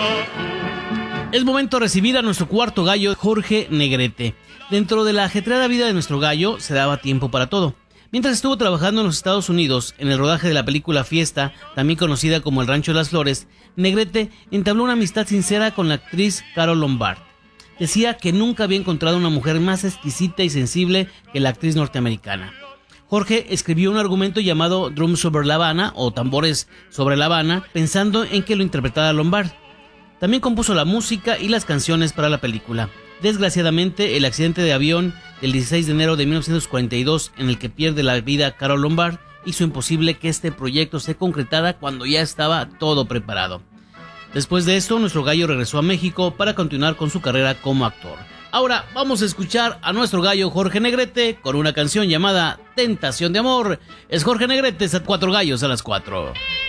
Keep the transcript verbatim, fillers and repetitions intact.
Es momento de recibir a nuestro cuarto gallo, Jorge Negrete. Dentro de la ajetreada vida de nuestro gallo, se daba tiempo para todo. Mientras estuvo trabajando en los Estados Unidos, en el rodaje de la película Fiesta, también conocida como El Rancho de las Flores, Negrete entabló una amistad sincera con la actriz Carole Lombard. Decía que nunca había encontrado una mujer más exquisita y sensible que la actriz norteamericana. Jorge escribió un argumento llamado Drums Over La Habana, o Tambores sobre La Habana, pensando en que lo interpretara Lombard. También compuso la música y las canciones para la película. Desgraciadamente, el accidente de avión del dieciséis de enero de mil novecientos cuarenta y dos, en el que pierde la vida Carole Lombard, hizo imposible que este proyecto se concretara cuando ya estaba todo preparado. Después de esto, nuestro gallo regresó a México para continuar con su carrera como actor. Ahora vamos a escuchar a nuestro gallo Jorge Negrete con una canción llamada Tentación de Amor. Es Jorge Negrete, a Cuatro Gallos a las Cuatro.